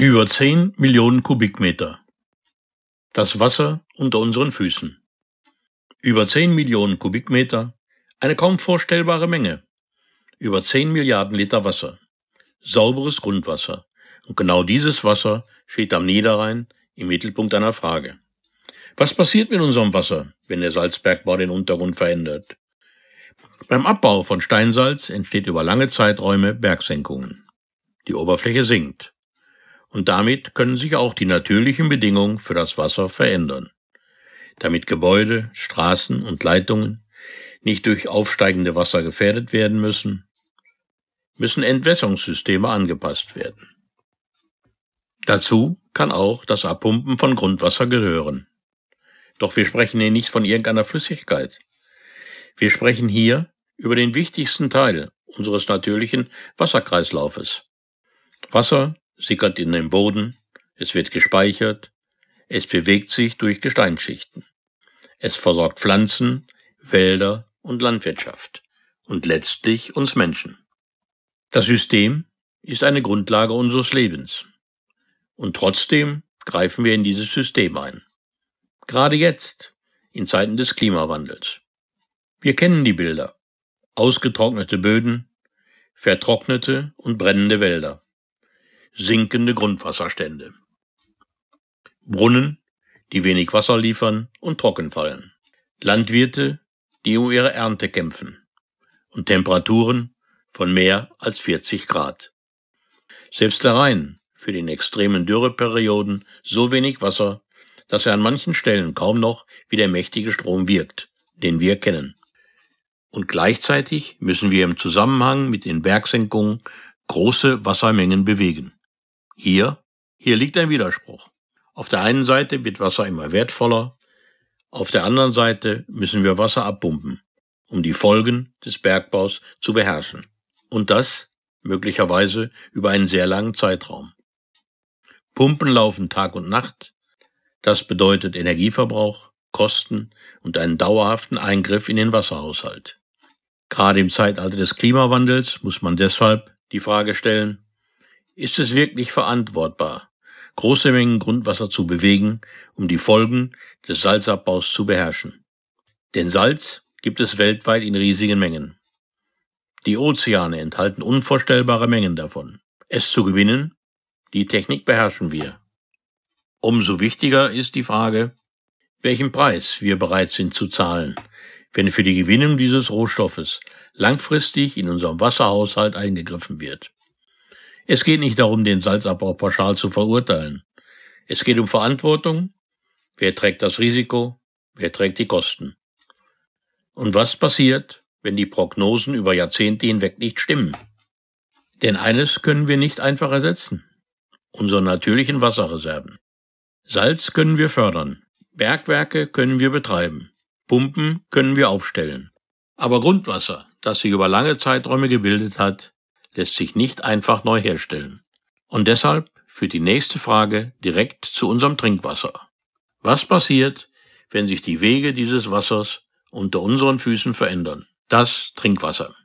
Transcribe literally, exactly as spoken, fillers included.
Über zehn Millionen Kubikmeter. Das Wasser unter unseren Füßen. Über zehn Millionen Kubikmeter, eine kaum vorstellbare Menge. Über zehn Milliarden Liter Wasser. Sauberes Grundwasser. Und genau dieses Wasser steht am Niederrhein im Mittelpunkt einer Frage. Was passiert mit unserem Wasser, wenn der Salzbergbau den Untergrund verändert? Beim Abbau von Steinsalz entsteht über lange Zeiträume Bergsenkungen. Die Oberfläche sinkt. Und damit können sich auch die natürlichen Bedingungen für das Wasser verändern. Damit Gebäude, Straßen und Leitungen nicht durch aufsteigende Wasser gefährdet werden müssen, müssen Entwässerungssysteme angepasst werden. Dazu kann auch das Abpumpen von Grundwasser gehören. Doch wir sprechen hier nicht von irgendeiner Flüssigkeit. Wir sprechen hier über den wichtigsten Teil unseres natürlichen Wasserkreislaufes. Wasser sickert in den Boden, es wird gespeichert, es bewegt sich durch Gesteinsschichten. Es versorgt Pflanzen, Wälder und Landwirtschaft und letztlich uns Menschen. Das System ist eine Grundlage unseres Lebens. Und trotzdem greifen wir in dieses System ein. Gerade jetzt, in Zeiten des Klimawandels. Wir kennen die Bilder. Ausgetrocknete Böden, vertrocknete und brennende Wälder. Sinkende Grundwasserstände. Brunnen, die wenig Wasser liefern und trocken fallen. Landwirte, die um ihre Ernte kämpfen. Und Temperaturen von mehr als vierzig Grad. Selbst der Rhein führt in extremen Dürreperioden so wenig Wasser, dass er an manchen Stellen kaum noch wie der mächtige Strom wirkt, den wir kennen. Und gleichzeitig müssen wir im Zusammenhang mit den Bergsenkungen große Wassermengen bewegen. Hier, hier liegt ein Widerspruch. Auf der einen Seite wird Wasser immer wertvoller, auf der anderen Seite müssen wir Wasser abpumpen, um die Folgen des Bergbaus zu beherrschen. Und das möglicherweise über einen sehr langen Zeitraum. Pumpen laufen Tag und Nacht. Das bedeutet Energieverbrauch, Kosten und einen dauerhaften Eingriff in den Wasserhaushalt. Gerade im Zeitalter des Klimawandels muss man deshalb die Frage stellen, ist es wirklich verantwortbar, große Mengen Grundwasser zu bewegen, um die Folgen des Salzabbaus zu beherrschen? Denn Salz gibt es weltweit in riesigen Mengen. Die Ozeane enthalten unvorstellbare Mengen davon. Es zu gewinnen, die Technik beherrschen wir. Umso wichtiger ist die Frage, welchen Preis wir bereit sind zu zahlen, wenn für die Gewinnung dieses Rohstoffes langfristig in unserem Wasserhaushalt eingegriffen wird. Es geht nicht darum, den Salzabbau pauschal zu verurteilen. Es geht um Verantwortung. Wer trägt das Risiko? Wer trägt die Kosten? Und was passiert, wenn die Prognosen über Jahrzehnte hinweg nicht stimmen? Denn eines können wir nicht einfach ersetzen: unsere natürlichen Wasserreserven. Salz können wir fördern. Bergwerke können wir betreiben. Pumpen können wir aufstellen. Aber Grundwasser, das sich über lange Zeiträume gebildet hat, lässt sich nicht einfach neu herstellen. Und deshalb führt die nächste Frage direkt zu unserem Trinkwasser. Was passiert, wenn sich die Wege dieses Wassers unter unseren Füßen verändern? Das Trinkwasser.